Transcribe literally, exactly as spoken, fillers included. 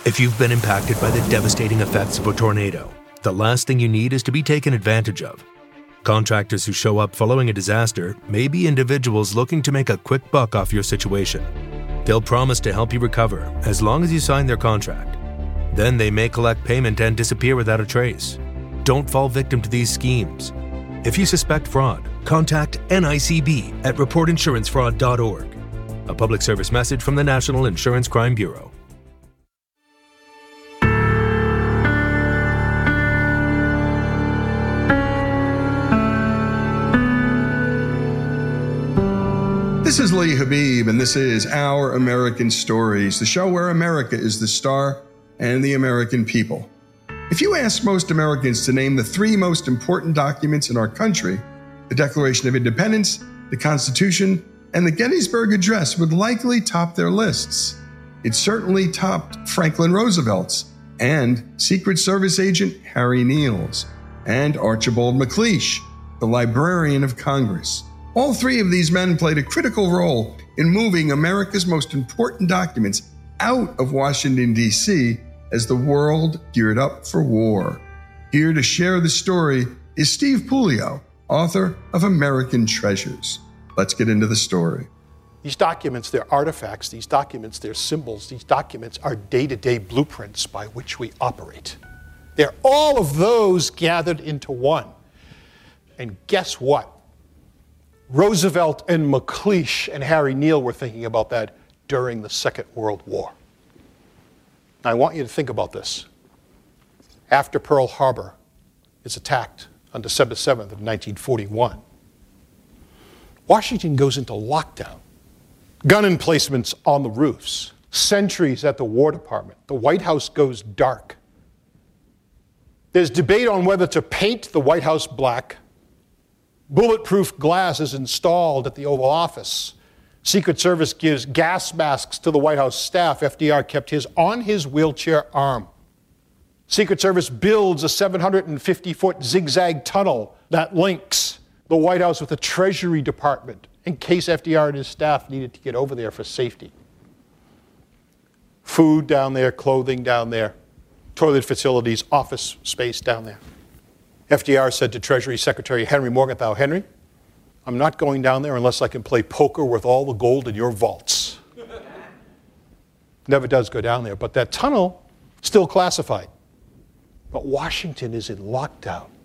If you've been impacted by the devastating effects of a tornado, the last thing you need is to be taken advantage of. Contractors who show up following a disaster may be individuals looking to make a quick buck off your situation. They'll promise to help you recover as long as you sign their contract. Then they may collect payment and disappear without a trace. Don't fall victim to these schemes. If you suspect fraud, contact N I C B at report insurance fraud dot org. A public service message from the National Insurance Crime Bureau. This is Lee Habib, and this is Our American Stories, the show where America is the star and the American people. If you ask most Americans to name the three most important documents in our country, the Declaration of Independence, the Constitution, and the Gettysburg Address would likely top their lists. It certainly topped Franklin Roosevelt's and Secret Service agent Harry Neal's and Archibald MacLeish, the Librarian of Congress. All three of these men played a critical role in moving America's most important documents out of Washington, D C as the world geared up for war. Here to share the story is Steve Puleo, author of American Treasures. Let's get into the story. These documents, they're artifacts. These documents, they're symbols. These documents are day-to-day blueprints by which we operate. They're all of those gathered into one. And guess what? Roosevelt and MacLeish and Harry Neal were thinking about that during the Second World War. Now, I want you to think about this. After Pearl Harbor is attacked on December seventh of nineteen forty-one, Washington goes into lockdown. Gun emplacements on the roofs, sentries at the War Department. The White House goes dark. There's debate on whether to paint the White House black. Bulletproof glass is installed at the Oval Office. Secret Service gives gas masks to the White House staff. F D R kept his on his wheelchair arm. Secret Service builds a seven hundred fifty foot zigzag tunnel that links the White House with the Treasury Department in case F D R and his staff needed to get over there for safety. Food down there, clothing down there, toilet facilities, office space down there. F D R said to Treasury Secretary Henry Morgenthau, "Henry, I'm not going down there unless I can play poker with all the gold in your vaults." Never does go down there, but that tunnel, still classified. But Washington is in lockdown.